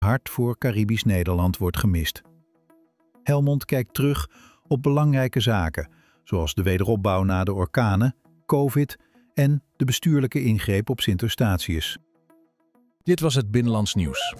hart voor Caribisch Nederland wordt gemist. Helmond kijkt terug op belangrijke zaken, zoals de wederopbouw na de orkanen, COVID en de bestuurlijke ingreep op Sint Eustatius. Dit was het Binnenlands Nieuws.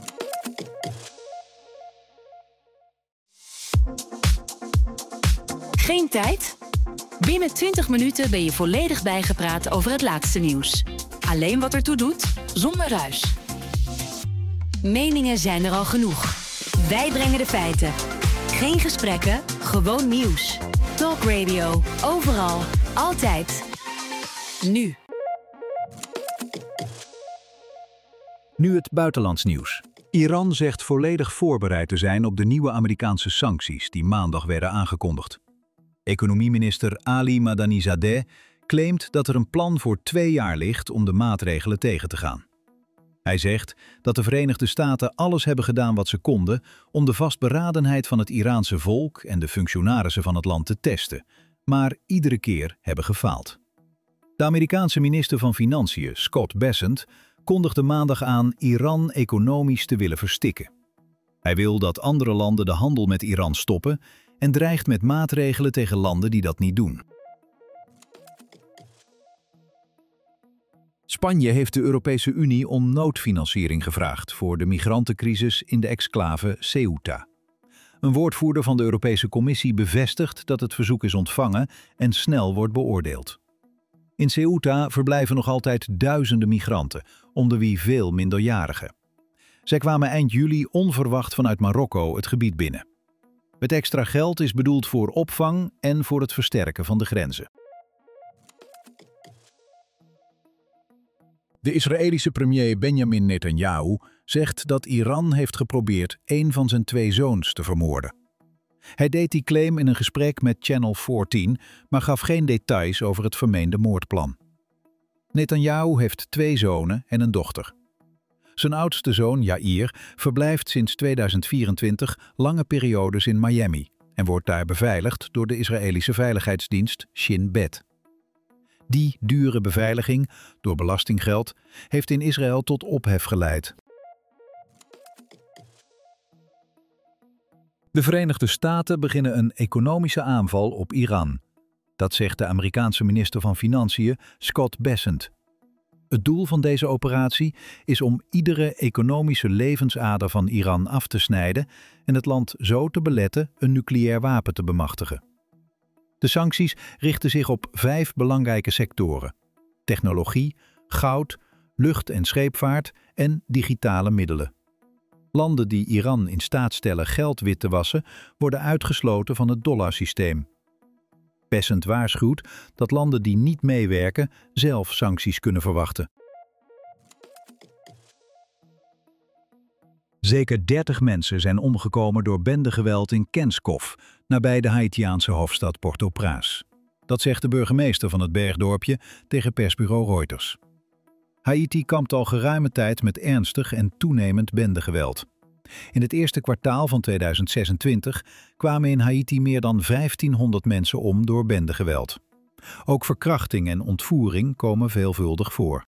Geen tijd? Binnen 20 minuten ben je volledig bijgepraat over het laatste nieuws. Alleen wat ertoe doet, zonder ruis. Meningen zijn er al genoeg. Wij brengen de feiten. Geen gesprekken, gewoon nieuws. Talk Radio, overal, altijd. Nu. Nu het buitenlands nieuws. Iran zegt volledig voorbereid te zijn op de nieuwe Amerikaanse sancties die maandag werden aangekondigd. Economieminister Ali Madani-Zadeh claimt dat er een plan voor 2 jaar ligt om de maatregelen tegen te gaan. Hij zegt dat de Verenigde Staten alles hebben gedaan wat ze konden om de vastberadenheid van het Iraanse volk en de functionarissen van het land te testen, maar iedere keer hebben gefaald. De Amerikaanse minister van Financiën, Scott Bessent, kondigde maandag aan Iran economisch te willen verstikken. Hij wil dat andere landen de handel met Iran stoppen en dreigt met maatregelen tegen landen die dat niet doen. Spanje heeft de Europese Unie om noodfinanciering gevraagd voor de migrantencrisis in de exclave Ceuta. Een woordvoerder van de Europese Commissie bevestigt dat het verzoek is ontvangen en snel wordt beoordeeld. In Ceuta verblijven nog altijd duizenden migranten, onder wie veel minderjarigen. Zij kwamen eind juli onverwacht vanuit Marokko het gebied binnen. Het extra geld is bedoeld voor opvang en voor het versterken van de grenzen. De Israëlische premier Benjamin Netanyahu zegt dat Iran heeft geprobeerd een van zijn 2 zoons te vermoorden. Hij deed die claim in een gesprek met Channel 14, maar gaf geen details over het vermeende moordplan. Netanyahu heeft 2 zonen en een dochter. Zijn oudste zoon, Yair, verblijft sinds 2024 lange periodes in Miami en wordt daar beveiligd door de Israëlische veiligheidsdienst Shin Bet. Die dure beveiliging, door belastinggeld, heeft in Israël tot ophef geleid. De Verenigde Staten beginnen een economische aanval op Iran. Dat zegt de Amerikaanse minister van Financiën, Scott Bessent. Het doel van deze operatie is om iedere economische levensader van Iran af te snijden en het land zo te beletten een nucleair wapen te bemachtigen. De sancties richten zich op 5 belangrijke sectoren: technologie, goud, lucht- en scheepvaart en digitale middelen. Landen die Iran in staat stellen geld wit te wassen, worden uitgesloten van het dollarsysteem. Bessent waarschuwt dat landen die niet meewerken zelf sancties kunnen verwachten. Zeker 30 mensen zijn omgekomen door bendegeweld in Kenskov, nabij de Haitiaanse hoofdstad Port-au-Prince. Dat zegt de burgemeester van het bergdorpje tegen persbureau Reuters. Haiti kampt al geruime tijd met ernstig en toenemend bendegeweld. In het eerste kwartaal van 2026 kwamen in Haiti meer dan 1500 mensen om door bendegeweld. Ook verkrachting en ontvoering komen veelvuldig voor.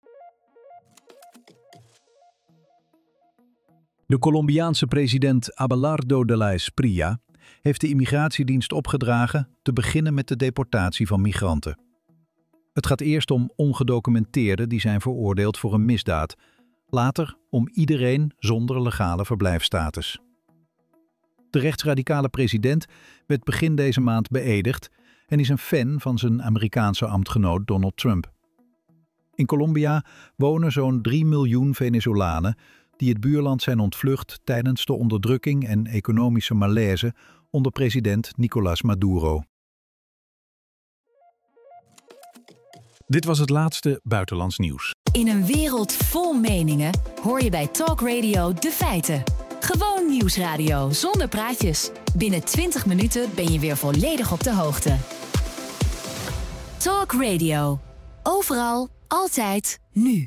De Colombiaanse president Abelardo de la Espriella heeft de immigratiedienst opgedragen te beginnen met de deportatie van migranten. Het gaat eerst om ongedocumenteerden die zijn veroordeeld voor een misdaad, later om iedereen zonder legale verblijfsstatus. De rechtsradicale president werd begin deze maand beëdigd en is een fan van zijn Amerikaanse ambtgenoot Donald Trump. In Colombia wonen zo'n 3 miljoen Venezolanen die het buurland zijn ontvlucht tijdens de onderdrukking en economische malaise onder president Nicolás Maduro. Dit was het laatste buitenlands nieuws. In een wereld vol meningen hoor je bij Talk Radio de feiten. Gewoon nieuwsradio zonder praatjes. Binnen 20 minuten ben je weer volledig op de hoogte. Talk Radio. Overal, altijd, nu.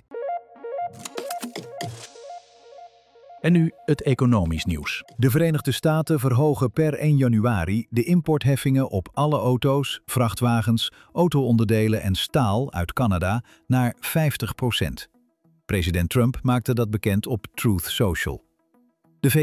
En nu het economisch nieuws. De Verenigde Staten verhogen per 1 januari de importheffingen op alle auto's, vrachtwagens, auto-onderdelen en staal uit Canada naar 50%. President Trump maakte dat bekend op Truth Social.